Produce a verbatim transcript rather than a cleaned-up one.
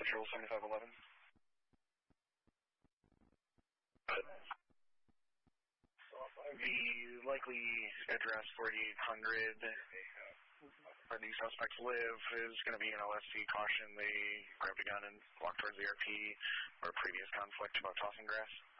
Patrol seventy-five eleven. The likely address forty-eight hundred, where the suspects live, is going to be an L S C caution. They grabbed a gun and walked towards the R P, or a previous conflict about tossing grass.